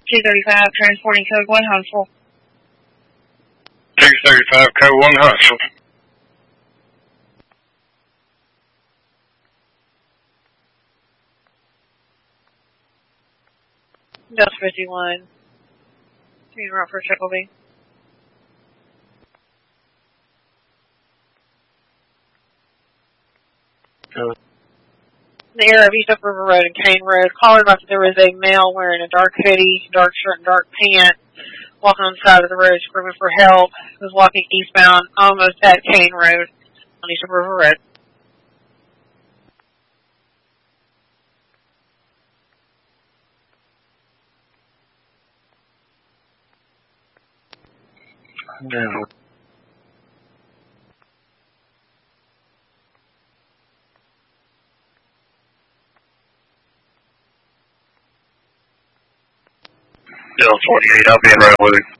235, transporting code 1 Huntsville. 235, code 1 Huntsville. Delta 51. Being route for Triple B. The area of East Up River Road and Kane Road. Caller about that there was a male wearing a dark hoodie, dark shirt, and dark pants, walking on the side of the road, screaming for help. He was walking eastbound, almost at Kane Road on East Up River Road. Delta 48, I'll be in right with you.